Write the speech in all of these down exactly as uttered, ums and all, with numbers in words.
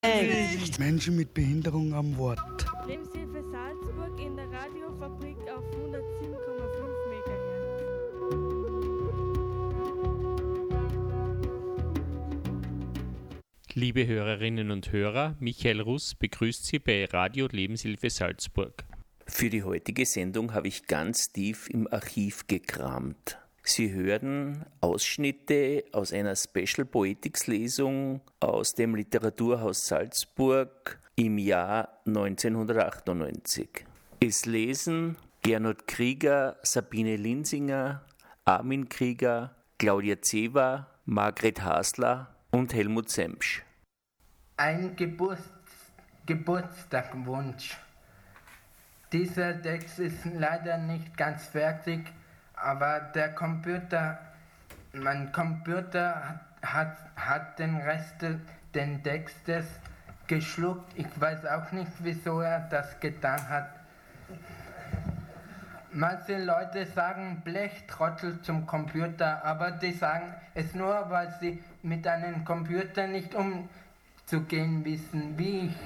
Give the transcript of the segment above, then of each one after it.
Menschen mit Behinderung am Wort. Lebenshilfe Salzburg in der Radiofabrik auf hundertsieben Komma fünf Megahertz. Liebe Hörerinnen und Hörer, Michael Russ begrüßt Sie bei Radio Lebenshilfe Salzburg. Für die heutige Sendung habe ich ganz tief im Archiv gekramt. Sie hören Ausschnitte aus einer Special Poetics Lesung aus dem Literaturhaus Salzburg im Jahr neunzehnhundertachtundneunzig. Es lesen Gernot Krieger, Sabine Linsinger, Armin Krieger, Claudia Zewa, Margret Hasler und Helmut Semsch. Ein Geburts- Geburtstagwunsch. Dieser Text ist leider nicht ganz fertig, aber der Computer, mein Computer hat, hat den Rest des Textes geschluckt. Ich weiß auch nicht, wieso er das getan hat. Manche Leute sagen Blechtrottel zum Computer, aber die sagen es nur, weil sie mit einem Computer nicht umzugehen wissen, wie ich.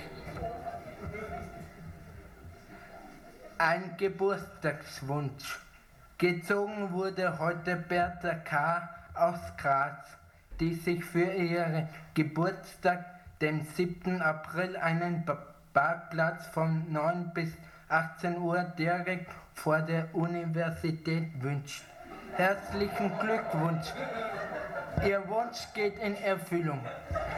Ein Geburtstagswunsch. Gezogen wurde heute Bertha K. aus Graz, die sich für ihren Geburtstag, den siebten April, einen Parkplatz von neun bis achtzehn Uhr direkt vor der Universität wünscht. Herzlichen Glückwunsch! Ihr Wunsch geht in Erfüllung.